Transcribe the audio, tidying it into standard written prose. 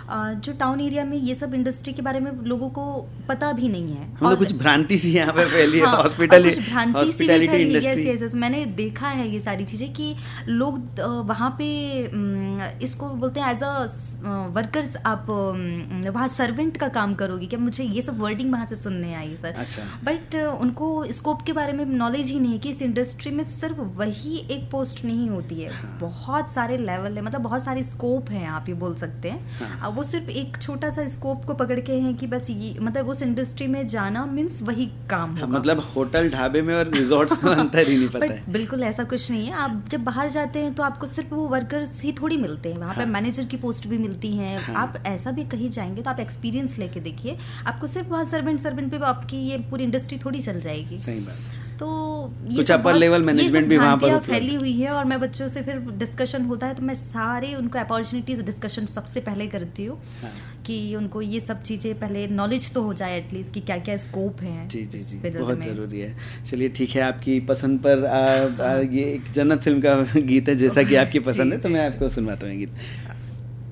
जो town area में ये सब इंडस्ट्री के बारे में लोगों को पता भी नहीं है। मतलब कुछ भ्रांति सी यहाँ पे फैली है, हॉस्पिटैलिटी इंडस्ट्री। मैंने देखा है ये सारी चीजें कि लोग वहाँ पे इसको बोलते हैं एज अ वर्कर्स, आप वहाँ सर्वेंट का काम करोगे क्या, मुझे ये सब वर्डिंग वहाँ से सुनने आई सर। अच्छा। बट उनको स्कोप के बारे में नॉलेज ही नहीं है कि इस इंडस्ट्री में सिर्फ वही एक पोस्ट नहीं होती है। हाँ। बहुत सारे लेवल है, मतलब बहुत सारे स्कोप हैं, आप ये बोल सकते हैं। हाँ। वो सिर्फ एक छोटा सा स्कोप को पकड़ के हैं कि बस ये, मतलब उस इंडस्ट्री में जाना मीन्स वही काम होगा। मतलब होटल ढाबे में और रिजॉर्ट्स में अंतर ही नहीं पता है। बिल्कुल ऐसा कुछ नहीं है। आप जब बाहर जाते हैं तो आपको सिर्फ वो वर्कर्स ही थोड़ी मिलते हैं, वहाँ पे मैनेजर की पोस्ट भी मिलती हैं। आप ऐसा भी कहीं जाएंगे तो आप एक्सपीरियंस लेके देखिए, आपको सिर्फ वहाँ सर्वेंट पे आपकी ये पूरी इंडस्ट्री थोड़ी चल जाएगी। सही बात। तो कुछ अपर लेवल मैनेजमेंट भी वहाँ पर फैली हुई है। और मैं बच्चों से फिर डिस्कशन होता है तो मैं सारे उनको अपॉर्चुनिटीज डिस्कशन सबसे पहले करती हूँ। हाँ। कि उनको ये सब चीज़ें पहले नॉलेज तो हो जाए एटलीस्ट कि क्या क्या स्कोप है। जी जी जी, बहुत ज़रूरी है। चलिए ठीक है, आपकी पसंद पर ये एक जन्नत फिल्म का गीत है, जैसा कि आपकी पसंद है, तो मैं आपको सुनवाता हूँ गीत।